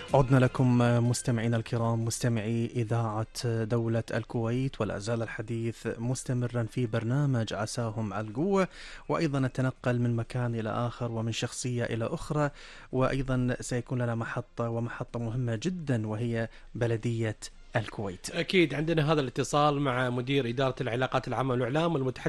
عدنا لكم مستمعينا الكرام، مستمعي إذاعة دولة الكويت، ولا زال الحديث مستمرا في برنامج عساهم على القوة، وأيضا نتنقل من مكان إلى آخر ومن شخصية إلى أخرى، وأيضا سيكون لنا محطة مهمة جدا وهي بلدية الكويت. أكيد عندنا هذا الاتصال مع مدير إدارة العلاقات العامة والإعلام والمتحدث